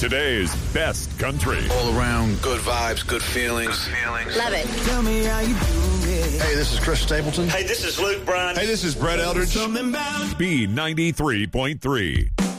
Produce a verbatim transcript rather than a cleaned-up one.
Today's best country. All around good vibes, good feelings. Good feelings. Love it. Tell me how you do it. Hey, this is Chris Stapleton. Hey, this is Luke Bryan. Hey, this is Brett Eldridge. B ninety-three point three.